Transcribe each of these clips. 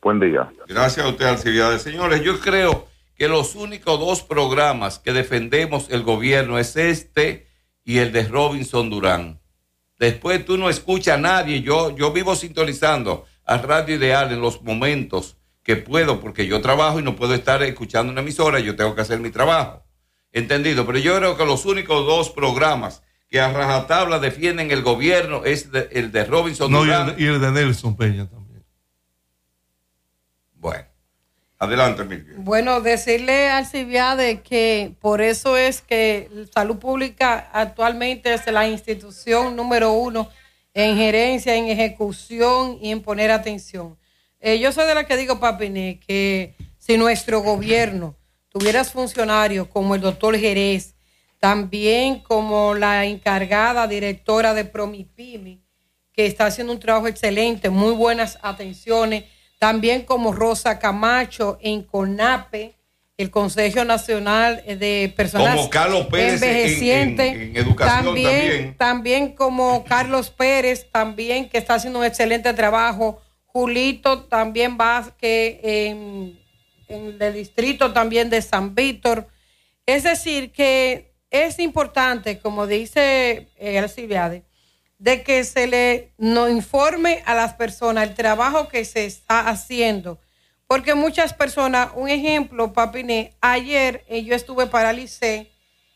Buen día. Gracias a usted, Alcibiades. Señores, yo creo que los únicos dos programas que defendemos el gobierno es este y el de Robinson Durán. Después tú no escuchas a nadie. Yo vivo sintonizando a Radio Ideal en los momentos que puedo, porque yo trabajo y no puedo estar escuchando una emisora, yo tengo que hacer mi trabajo. ¿Entendido? Pero yo creo que los únicos dos programas que a rajatabla defienden el gobierno es el de Robinson Durán. Y el de Nelson Peña también. Bueno, adelante, Miguel. Bueno, decirle al Alcibiades que por eso es que Salud Pública actualmente es la institución número 1 en gerencia, en ejecución y en poner atención. Yo soy de la que digo, Papiné, que si nuestro gobierno tuviera funcionarios como el doctor Jerez, también como la encargada directora de Promipyme, que está haciendo un trabajo excelente, muy buenas atenciones, también como Rosa Camacho en CONAPE, el Consejo Nacional de Personas como Carlos Pérez envejecientes, en educación también como Carlos Pérez, también que está haciendo un excelente trabajo, Julito también Vázquez en el distrito también de San Víctor. Es decir, que es importante, como dice Alcibiades, de que se nos informe a las personas el trabajo que se está haciendo. Porque muchas personas, un ejemplo, Papiné, ayer yo estuve paralicé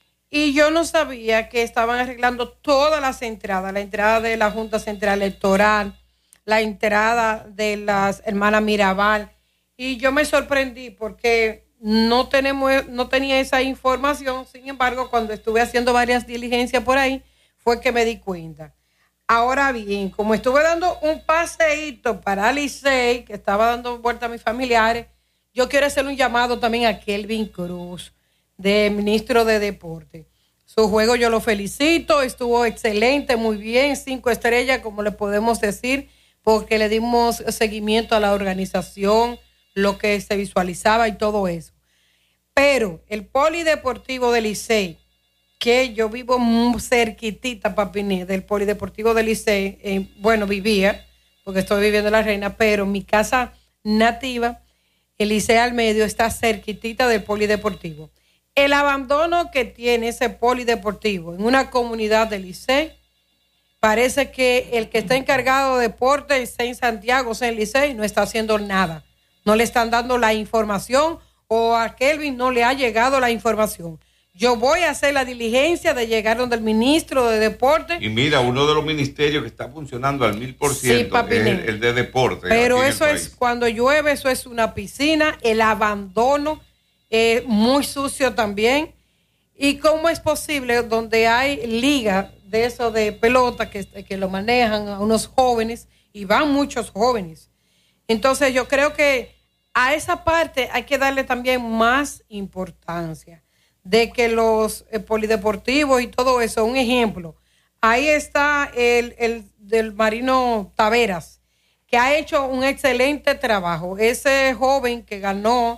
y yo no sabía que estaban arreglando todas las entradas, la entrada de la Junta Central Electoral, la entrada de las hermanas Mirabal, y yo me sorprendí porque no tenía esa información. Sin embargo, cuando estuve haciendo varias diligencias por ahí, fue que me di cuenta. Ahora bien, como estuve dando un paseíto para Licey, que estaba dando vuelta a mis familiares, yo quiero hacer un llamado también a Kelvin Cruz, de ministro de Deporte. Su juego yo lo felicito, estuvo excelente, muy bien, 5 estrellas, como le podemos decir, porque le dimos seguimiento a la organización, lo que se visualizaba y todo eso. Pero el Polideportivo de Licey, que yo vivo muy cerquitita, Papiné, del Polideportivo de Licey, vivía, porque estoy viviendo en La Reina, pero mi casa nativa, el Licey al medio, está cerquitita del Polideportivo. El abandono que tiene ese Polideportivo en una comunidad de Licey, parece que el que está encargado de deportes en Santiago, en Licey, no está haciendo nada. No le están dando la información, o a Kelvin no le ha llegado la información. Yo voy a hacer la diligencia de llegar donde el ministro de Deporte. Y mira, uno de los ministerios que está funcionando al 1000% sí, es el de Deporte. Pero eso es, cuando llueve, eso es una piscina, el abandono muy sucio también. ¿Y cómo es posible donde hay liga de eso de pelota que lo manejan a unos jóvenes y van muchos jóvenes? Entonces yo creo que a esa parte hay que darle también más importancia, de que los polideportivos y todo eso, un ejemplo, ahí está el del Marino Taveras, que ha hecho un excelente trabajo. Ese joven que ganó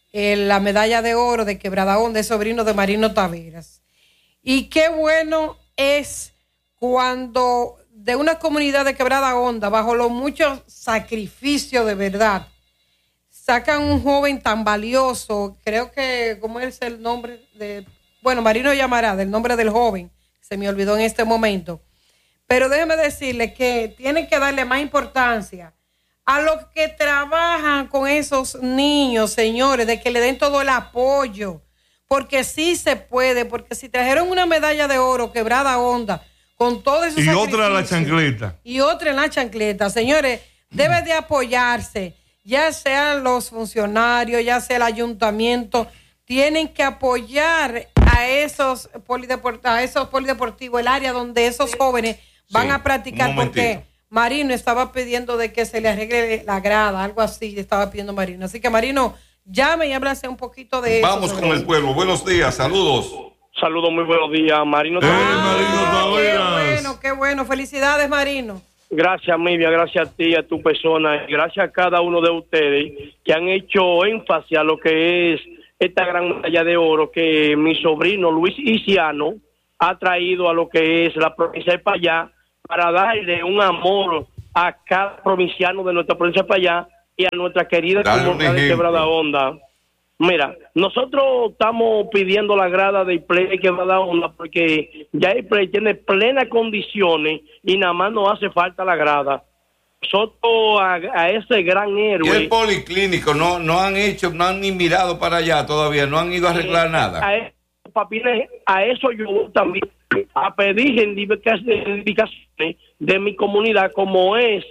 la medalla de oro de Quebrada Honda es sobrino de Marino Taveras. Y qué bueno es cuando de una comunidad de Quebrada Honda, bajo los muchos sacrificios de verdad, sacan un joven tan valioso. Creo que, ¿cómo es el nombre de? Bueno, Marino llamará del nombre del joven, se me olvidó en este momento. Pero déjeme decirle que tienen que darle más importancia a los que trabajan con esos niños, señores, de que le den todo el apoyo, porque sí se puede, porque si trajeron una medalla de oro, Quebrada Honda, con todo eso. Y otra en la chancleta. Y otra en la chancleta, señores, debe de apoyarse. Ya sean los funcionarios, ya sea el ayuntamiento, tienen que apoyar a esos polideportivos, el área donde esos jóvenes van a practicar, porque Marino estaba pidiendo de que se le arregle la grada, algo así, estaba pidiendo Marino. Así que Marino, llame y háblase un poquito de eso. Vamos con el pueblo. Buenos días, saludos. Saludos, muy buenos días, Marino. Qué bueno, felicidades, Marino. Gracias, Miriam, gracias a ti, a tu persona, y gracias a cada uno de ustedes que han hecho énfasis a lo que es esta gran medalla de oro que mi sobrino Luis Isiano ha traído a lo que es la provincia de Payá, para darle un amor a cada provinciano de nuestra provincia de Payá, y a nuestra querida comunidad de Quebrada Honda. Mira, nosotros estamos pidiendo la grada de Play de Quebrada Honda porque ya el Play tiene plenas condiciones y nada más nos hace falta la grada. Nosotros a ese gran héroe. ¿Y el policlínico no han ni mirado para allá todavía? ¿No han ido a arreglar nada? A eso yo también a pedir reivindicaciones de mi comunidad, como es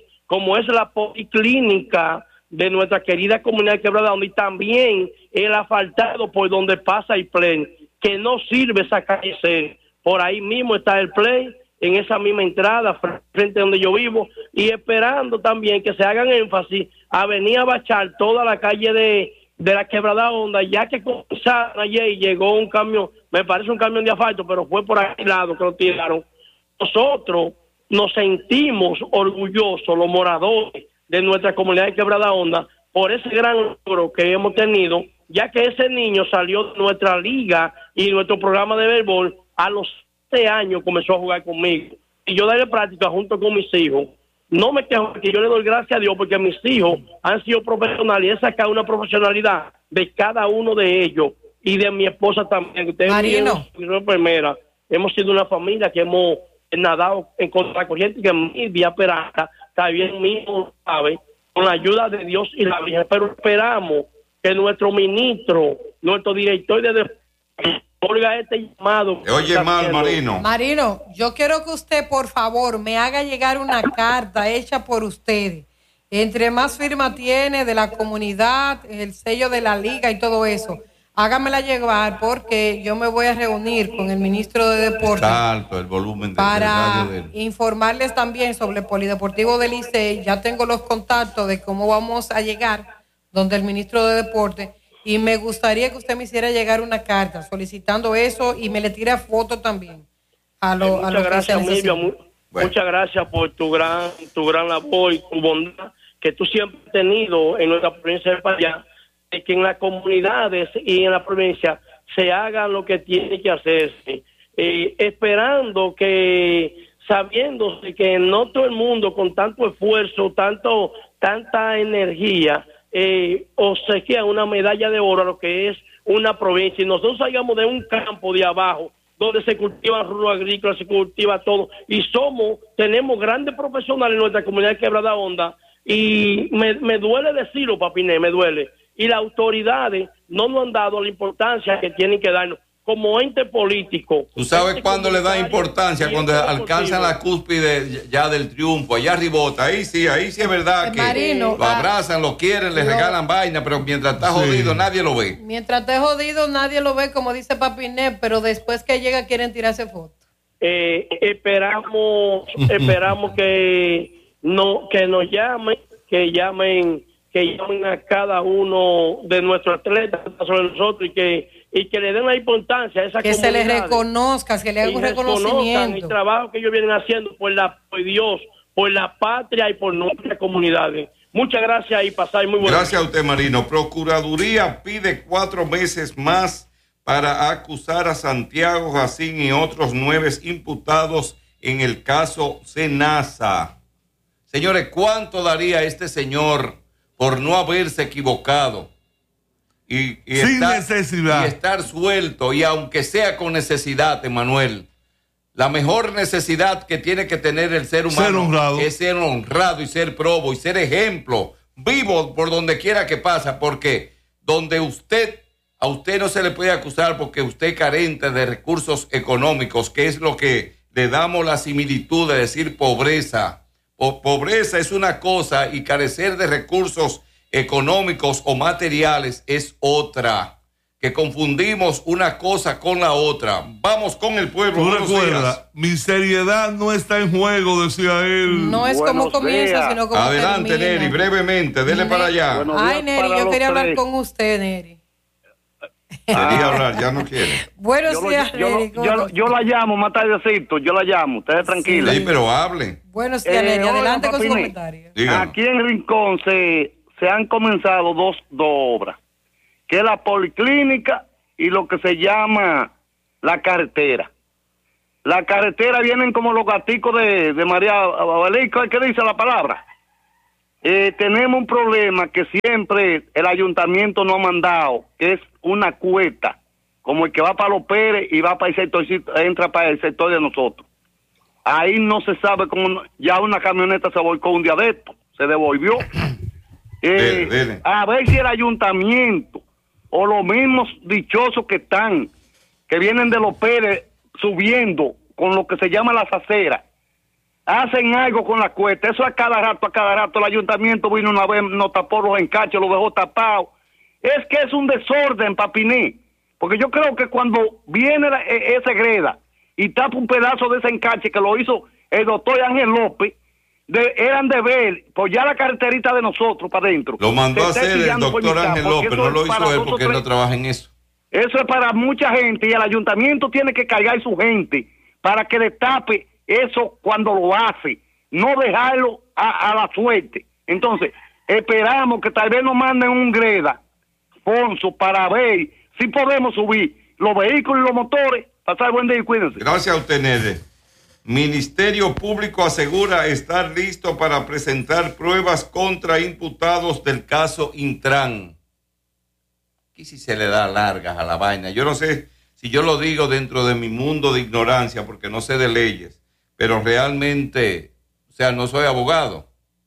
la policlínica de nuestra querida comunidad de Quebrada Honda, y también el asfaltado por donde pasa el Play, que no sirve esa calle. Por ahí mismo está el Play, en esa misma entrada, frente a donde yo vivo, y esperando también que se hagan énfasis a venir a bachar toda la calle de la Quebrada Honda, ya que comenzaron ayer y llegó un camión, me parece un camión de asfalto, pero fue por aquel lado que lo tiraron. Nosotros nos sentimos orgullosos, los moradores de nuestra comunidad de Quebrada Honda, por ese gran logro que hemos tenido, ya que ese niño salió de nuestra liga y nuestro programa de béisbol a los 7 años, comenzó a jugar conmigo. Y yo daré práctica junto con mis hijos. No me quejo, porque yo le doy gracias a Dios porque mis hijos han sido profesionales y he sacado una profesionalidad de cada uno de ellos y de mi esposa también. Marino. Primera, hemos sido una familia que hemos nadado en contracorriente, que mi vía perata, también mi hijo sabe, con la ayuda de Dios y la Virgen, pero esperamos que nuestro ministro, nuestro director de oiga este llamado. Oye mal, Marino. Marino, yo quiero que usted, por favor, me haga llegar una carta hecha por ustedes. Entre más firma tiene de la comunidad, el sello de la liga y todo eso, hágamela llevar porque yo me voy a reunir con el ministro de Deportes. Alto el volumen para del radio informarles también sobre el Polideportivo del Licey. Ya tengo los contactos de cómo vamos a llegar donde el ministro de Deportes. Y me gustaría que usted me hiciera llegar una carta solicitando eso y me le tire foto también muchas gracias, Miriam. Muchas gracias por tu gran labor y tu bondad que tú siempre has tenido en nuestra provincia de Payá, de que en las comunidades y en la provincia se haga lo que tiene que hacerse, esperando que, sabiendo que no todo el mundo con tanto esfuerzo, tanta energía, obsequia una medalla de oro a lo que es una provincia, y nosotros salgamos de un campo de abajo donde se cultiva rubro agrícola, se cultiva todo, y tenemos grandes profesionales en nuestra comunidad de Quebrada Honda, y me duele decirlo, Papiné, me duele, y las autoridades no nos han dado la importancia que tienen que darnos como ente político. ¿Tú sabes cuándo le da importancia? Cuando alcanzan la cúspide ya del triunfo, allá arribota, ahí sí es verdad que Marino, lo abrazan, lo quieren, le regalan vaina, pero mientras está jodido nadie lo ve. Mientras esté jodido nadie lo ve, como dice Papiné, pero después que llega quieren tirarse fotos. Esperamos que nos llamen a cada uno de nuestros atletas sobre nosotros y que le den la importancia a esa comunidad. Que se les reconozca, que le haga un reconocimiento. El trabajo que ellos vienen haciendo por Dios, por la patria y por nuestras comunidades. Muchas gracias y pasáis muy buenas. Gracias a usted, Marino. Procuraduría pide 4 meses más para acusar a Santiago Jacín y otros 9 imputados en el caso Senasa. Señores, ¿cuánto daría este señor por no haberse equivocado y sin necesidad, y estar suelto, y aunque sea con necesidad, Emanuel? La mejor necesidad que tiene que tener el ser humano es ser honrado y ser probo y ser ejemplo vivo por donde quiera que pasa, porque a usted no se le puede acusar porque usted es carente de recursos económicos, que es lo que le damos la similitud de decir pobreza. Pobreza es una cosa y carecer de recursos económicos o materiales es otra, que confundimos una cosa con la otra. Vamos con el pueblo. Tú recuerdas, mi seriedad no está en juego, decía él. No es como comienza, sino como adelante, termina. Neri, brevemente, dele para allá. Ay, Neri, yo quería hablar con usted, Neri. Quería hablar, ya no quiere. Buenos días, Neri. Yo la llamo más tardecito, yo la llamo, ustedes tranquilos. Sí, pero hable. Buenos días, Neri, adelante con su comentario. Díganos. Aquí en Rincón se han comenzado dos obras, que es la policlínica y lo que se llama la carretera. La carretera vienen como los gaticos de María Abelico, ¿qué dice la palabra? tenemos un problema que siempre el ayuntamiento nos ha mandado, que es una cueta, como el que va para Los Pérez y va para el sector, entra para el sector de nosotros. Ahí no se sabe cómo, ya una camioneta se volcó un día de esto, se devolvió. Dele. A ver si el ayuntamiento o los mismos dichosos que están, que vienen de Los Pérez subiendo con lo que se llama las aceras, hacen algo con la cuesta. Eso a cada rato el ayuntamiento vino una vez, nos tapó los encaches, los dejó tapados. Es que es un desorden, Papiné, porque yo creo que cuando viene esa greda y tapa un pedazo de ese encache que lo hizo el doctor Ángel López, eran de ver, pues ya la carreterita de nosotros para adentro. Lo mandó a hacer el doctor Ángel López, no lo hizo él porque él no trabaja en eso. Eso es para mucha gente y el ayuntamiento tiene que cargar su gente para que destape eso cuando lo hace, no dejarlo a la suerte. Entonces, esperamos que tal vez nos manden un greda, Fonso, para ver si podemos subir los vehículos y los motores. Pasar buen día y cuídense. Gracias a usted, Nede. Ministerio Público asegura estar listo para presentar pruebas contra imputados del caso Intran. Aquí sí se le da largas a la vaina. Yo no sé si yo lo digo dentro de mi mundo de ignorancia, porque no sé de leyes, pero realmente, o sea, no soy abogado.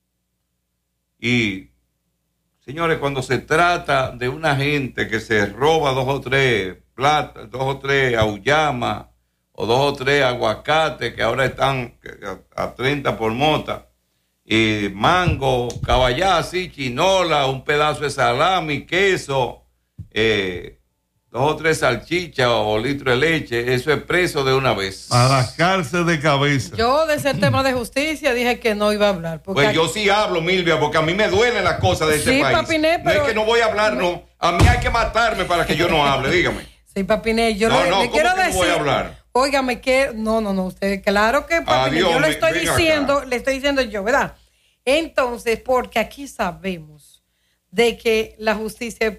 Y, señores, cuando se trata de una gente que se roba 2 o 3 plata, 2 o 3 auyamas, o 2 o 3 aguacates que ahora están a 30 por mota, y mango, caballazi, chinola, un pedazo de salami, queso, 2 o 3 salchichas o litro de leche, eso es preso de una vez. A la cárcel de cabeza. Yo de ese tema de justicia dije que no iba a hablar. Pues aquí... yo sí hablo, Milvia, porque a mí me duelen las cosas de este país. Papiné, pero... No es que no voy a hablar, no. A mí hay que matarme para que yo no hable, dígame. Sí, Papiné, yo le quiero ¿cómo que decir... no voy a hablar? Óigame, que... No, usted, claro que, Papiné, Adiós, yo le estoy acá. diciendo yo, ¿verdad? Entonces, porque aquí sabemos de que la justicia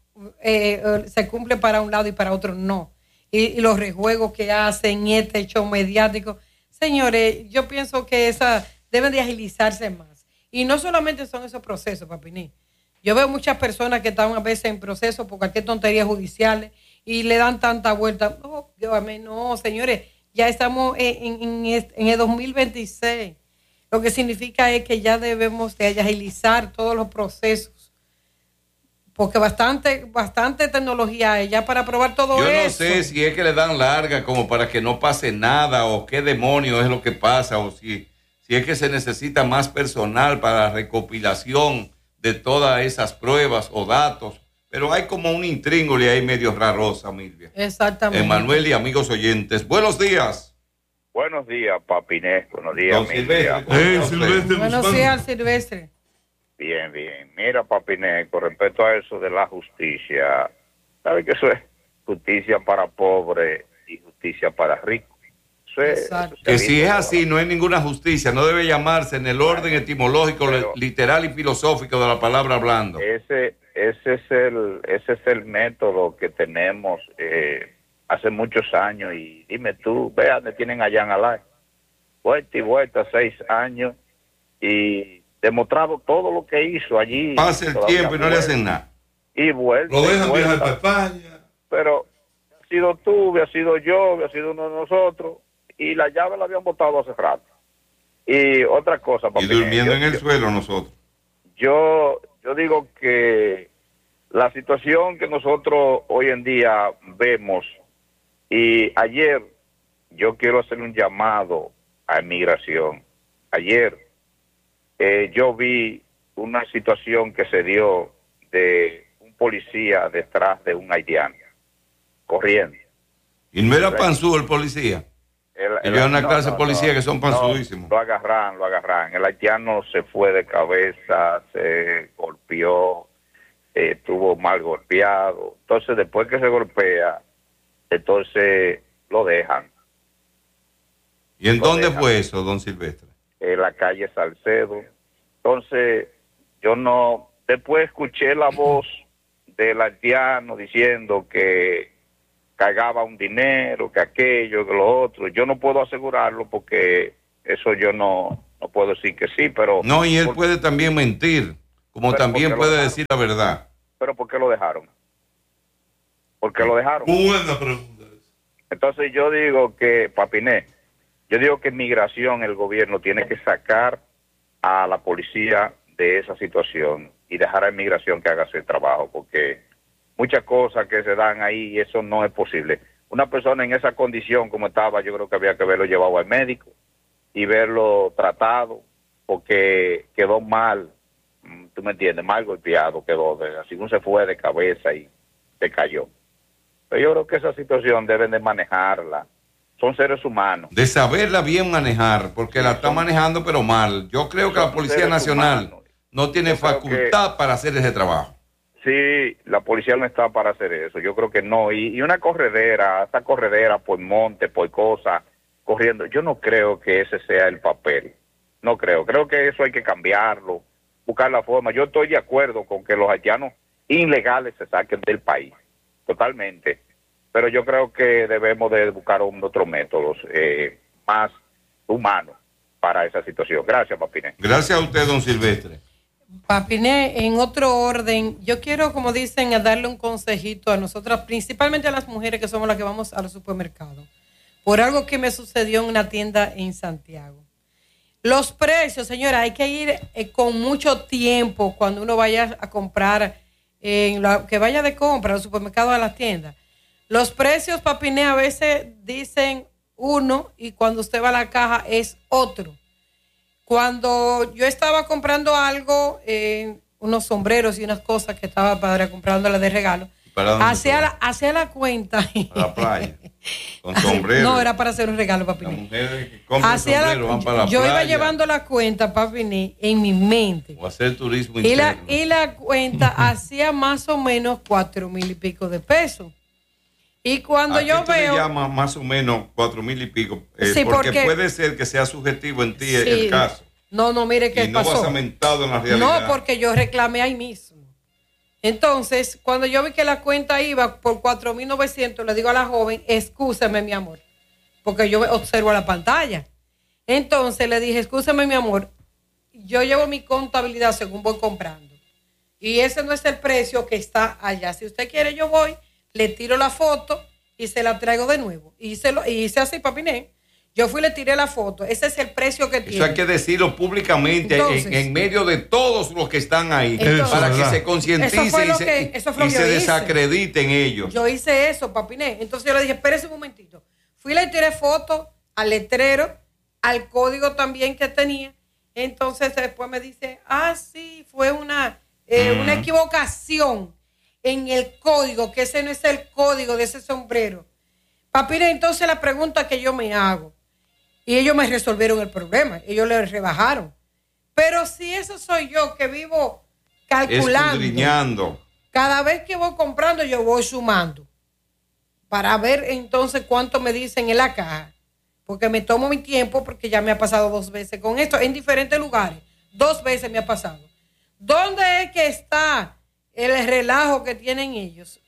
se cumple para un lado y para otro no. Y los rejuegos que hacen, este hecho mediático. Señores, yo pienso que deben de agilizarse más. Y no solamente son esos procesos, Papiní. Yo veo muchas personas que están a veces en proceso por cualquier tontería judiciales y le dan tanta vuelta. No, señores, ya estamos en el 2026. Lo que significa es que ya debemos de agilizar todos los procesos. Porque bastante tecnología hay ya para probar todo eso. Yo no sé si es que le dan larga como para que no pase nada o qué demonios es lo que pasa o si es que se necesita más personal para la recopilación de todas esas pruebas o datos. Pero hay como un intríngole ahí medio rarosa, Milvia. Exactamente. Emanuel y amigos oyentes, buenos días. Buenos días, Papiné. Buenos días, Don Silvestre. Silvestre Buenos Guzmán. días, Silvestre. Bien. Mira, Papiné, con respecto a eso de la justicia, ¿sabe que eso es justicia para pobres y justicia para ricos? Que si es así, no hay ninguna justicia, no debe llamarse en el orden etimológico, literal y filosófico de la palabra hablando. Ese es el método que tenemos hace muchos años. Y dime tú, ve dónde tienen a Jan Alay, vuelta y vuelta, 6 años, y demostrado todo lo que hizo allí. Pasa el tiempo y no le hacen nada. Y vuelta. Lo dejan y vuelta. viajar para España. Pero ha sido tú, ha sido yo, ha sido uno de nosotros, y la llave la habían botado hace rato. Y otra cosa, Y durmiendo en el suelo nosotros. Yo digo que la situación que nosotros hoy en día vemos, y ayer yo quiero hacer un llamado a inmigración. Ayer yo vi una situación que se dio de un policía detrás de un haitiano, corriendo. ¿Y no era panzú el policía? Hay una clase de policía que son panzudísimos. Lo agarran. El haitiano se fue de cabeza, se golpeó, estuvo mal golpeado. Entonces, después que se golpea, entonces lo dejan. ¿Y en dónde fue eso, don Silvestre? En la calle Salcedo. Entonces, después escuché la voz del haitiano diciendo que cargaba un dinero, que aquello, que lo otro. Yo no puedo asegurarlo porque eso yo no No puedo decir que sí, pero... No, y él puede también mentir, como Pero también ¿por qué lo puede dejaron? decir la verdad. ¿Pero por qué lo dejaron? ¿Por qué lo dejaron? Buena pregunta. Entonces yo digo que, Papiné, yo digo que migración, el gobierno tiene que sacar a la policía de esa situación y dejar a inmigración que haga su trabajo, porque muchas cosas que se dan ahí y eso no es posible. Una persona en esa condición como estaba, yo creo que había que verlo llevado al médico y verlo tratado, porque quedó mal, tú me entiendes, mal golpeado quedó, así uno se fue de cabeza y se cayó. Pero yo creo que esa situación deben de manejarla. Son seres humanos. De saberla bien manejar, porque la está manejando pero mal. Yo creo que la Policía seres Nacional humanos. no tiene Yo creo facultad para hacer ese trabajo. Sí, la policía no está para hacer eso. Yo creo que no. Y una corredera, esta corredera por monte, por cosas, corriendo. Yo no creo que ese sea el papel. No creo. Creo que eso hay que cambiarlo, buscar la forma. Yo estoy de acuerdo con que los haitianos ilegales se saquen del país. Totalmente. Pero yo creo que debemos de buscar otros métodos más humanos para esa situación. Gracias, Papiné. Gracias a usted, don Silvestre. Papiné, en otro orden, yo quiero, como dicen, a darle un consejito a nosotras, principalmente a las mujeres que somos las que vamos a los supermercados, por algo que me sucedió en una tienda en Santiago. Los precios, señora, hay que ir con mucho tiempo cuando uno vaya a comprar, que vaya de compra al supermercado, a las tiendas. Los precios, Papiné, a veces dicen uno y cuando usted va a la caja es otro. Cuando yo estaba comprando algo, unos sombreros y unas cosas que estaba para comprándola de regalo, hacía la cuenta. A la playa. Con sombrero. No, era para hacer un regalo, Papiné. Las mujeres que compran sombrero van para la yo playa. iba llevando la cuenta, Papiné, en mi mente. O hacer turismo Y interno. la cuenta hacía más o menos 4,000 y pico de pesos. Y cuando yo veo... le llama más o menos 4,000 y pico. Sí, porque porque puede ser que sea subjetivo en ti Sí. el caso. No, mire qué Y no pasó. basamentado en la realidad. No, porque yo reclamé ahí mismo. Entonces, cuando yo vi que la cuenta iba por 4,900, le digo a la joven, excúseme, mi amor, porque yo observo la pantalla. Entonces le dije, excúseme, mi amor, yo llevo mi contabilidad según voy comprando. Y ese no es el precio que está allá. Si usted quiere, yo voy, le tiro la foto y se la traigo de nuevo. Y hice así, Papiné. Yo fui y le tiré la foto. Ese es el precio que tiene. Eso hay que decirlo públicamente. Entonces, en medio de todos los que están ahí, Entonces, para que ¿verdad? se concienticen Eso fue y lo se, que- eso fue lo y que se yo hice. desacrediten ellos. Yo hice eso, Papiné. Entonces yo le dije, espérese un momentito. Fui y le tiré foto al letrero, al código también que tenía. Entonces después me dice, sí, fue una equivocación en el código, que ese no es el código de ese sombrero. Papiné, entonces la pregunta que yo me hago, y ellos me resolvieron el problema, ellos le rebajaron. Pero si eso soy yo que vivo calculando, Escudriñando. cada vez que voy comprando yo voy sumando para ver entonces cuánto me dicen en la caja, porque me tomo mi tiempo, porque ya me ha pasado 2 veces con esto en diferentes lugares. 2 veces me ha pasado. ¿Dónde es que está el relajo que tienen ellos?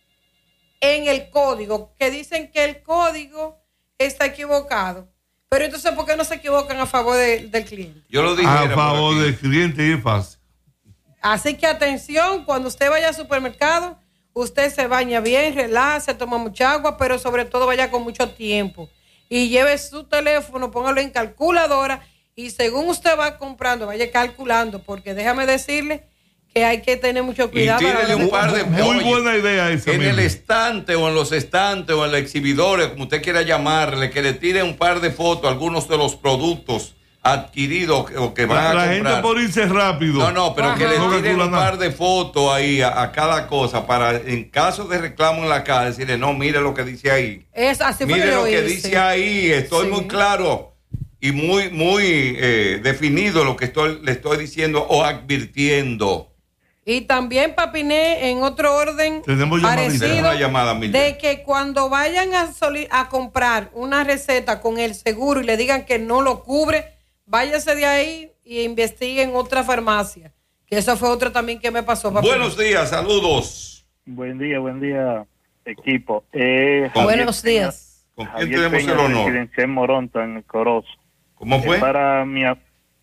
En el código, que dicen que el código está equivocado. Pero entonces, ¿por qué no se equivocan a favor del cliente? Yo lo dije. A favor del cliente y es fácil. Así que atención, cuando usted vaya al supermercado, usted se baña bien, relaja, se toma mucha agua, pero sobre todo vaya con mucho tiempo. Y lleve su teléfono, póngalo en calculadora y según usted va comprando, vaya calculando, porque déjame decirle que hay que tener mucho cuidado. Y tírele un par de Muy oye, buena idea esa. en el misma. estante o en los estantes o en los exhibidores, como usted quiera llamarle, que le tire un par de fotos a algunos de los productos adquiridos o que van a La comprar. gente por irse rápido. No, pero que le No tiren calcula un nada. par de fotos ahí a cada cosa para, en caso de reclamo en la calle, decirle, no, mire lo que dice ahí. Así fue Mire yo lo que hice. dice ahí, estoy Sí. muy claro y muy definido lo que le estoy diciendo o advirtiendo. Y también, Papiné, en otro orden Tenemos llamadita. parecido, Tenemos una llamada, Mildred. de que cuando vayan a comprar una receta con el seguro y le digan que no lo cubre, váyase de ahí y investigue en otra farmacia. Que eso fue otra también que me pasó, Papiné. Buenos días, saludos. Buen día, equipo. Buenos días. ¿Con quién tenemos el honor? Residencial Moronta, en el Corozo. ¿Cómo fue? Para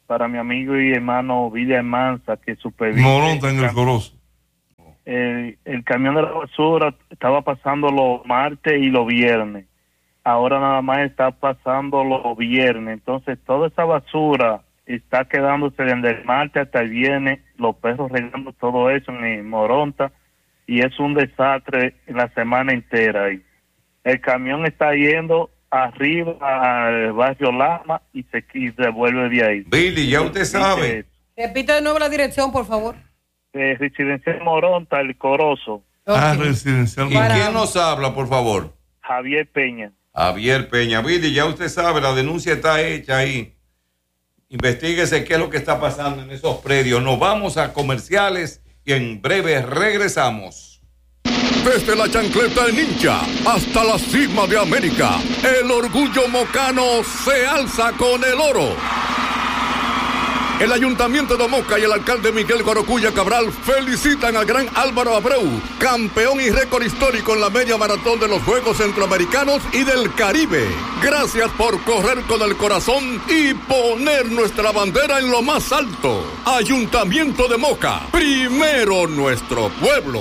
para mi amigo y hermano Villa Mansa, que supervisa. Moronta en el Corozo. El camión de la basura estaba pasando los martes y los viernes. Ahora nada más está pasando los viernes. Entonces toda esa basura está quedándose desde el martes hasta el viernes. Los perros regando todo eso en Moronta. Y es un desastre en la semana entera. Y el camión está yendo arriba al barrio Lama y se devuelve de ahí. Billy, ya usted sabe. Repite de nuevo la dirección, por favor. Residencial Moronta, el Corozo. Residencial. ¿Y quién nos habla, por favor? Javier Peña. Javier Peña. Billy, ya usted sabe, la denuncia está hecha ahí. Investíguese qué es lo que está pasando en esos predios. Nos vamos a comerciales y en breve regresamos. Desde la chancleta en Ninja hasta la cima de América, el orgullo mocano se alza con el oro. El Ayuntamiento de Moca y el alcalde Miguel Guarocuya Cabral felicitan al gran Álvaro Abreu, campeón y récord histórico en la media maratón de los Juegos Centroamericanos y del Caribe. Gracias por correr con el corazón y poner nuestra bandera en lo más alto. Ayuntamiento de Moca, primero nuestro pueblo.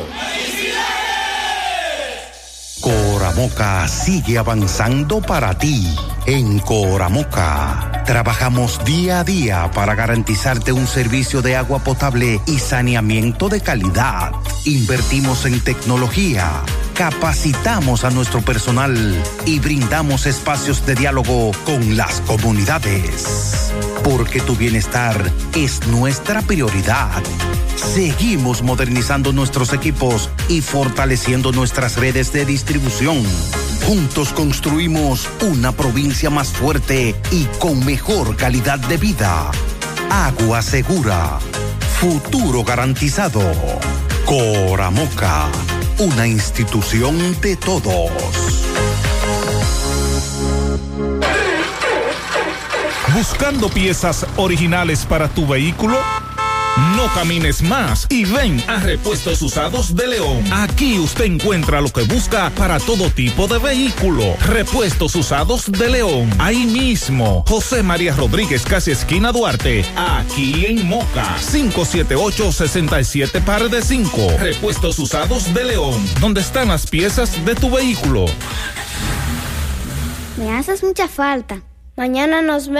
Coramoca sigue avanzando para ti. En Coramoca trabajamos día a día para garantizarte un servicio de agua potable y saneamiento de calidad. Invertimos en tecnología, capacitamos a nuestro personal y brindamos espacios de diálogo con las comunidades. Porque tu bienestar es nuestra prioridad. Seguimos modernizando nuestros equipos y fortaleciendo nuestras redes de distribución. Juntos construimos una provincia más fuerte y con mejor calidad de vida. Agua segura. Futuro garantizado. Coramoca, una institución de todos. ¿Buscando piezas originales para tu vehículo? No camines más y ven a Repuestos Usados de León. Aquí usted encuentra lo que busca para todo tipo de vehículo. Repuestos Usados de León. Ahí mismo, José María Rodríguez, casi esquina Duarte. Aquí en Moca. 578-67 par de 5. Repuestos Usados de León. Donde están las piezas de tu vehículo. Me haces mucha falta. Mañana nos vemos.